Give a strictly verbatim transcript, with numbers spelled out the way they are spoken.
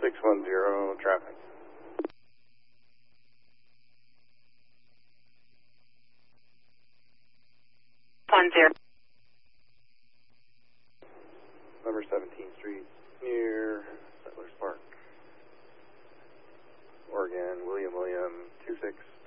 six one zero, traffic. One zero. Number seventeenth Street, near Settlers Park, Oregon, William William, two six